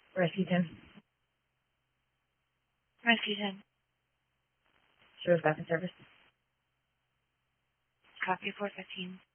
Rescue 10. Rescue 10. Service back in service. Copy 415.